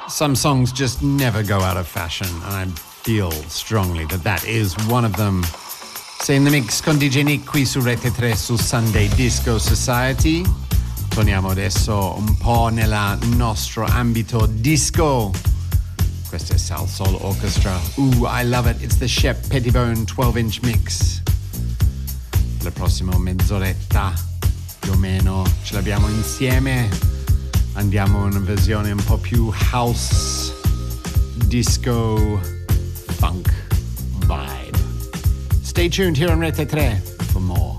Some songs just never go out of fashion, and I feel strongly that that is one of them. Sei in the mix con DJ Nick qui su Rete 3 su Sunday Disco Society. Torniamo adesso un po' nel nostro ambito disco. Questo è Soul Soul Orchestra. Ooh, I love it. It's the Shep Pettibone 12-inch mix. La prossima mezz'oretta più o meno ce l'abbiamo insieme. Andiamo in una versione un po' più house, disco, funk vibe. Stay tuned here on Rete 3 for more.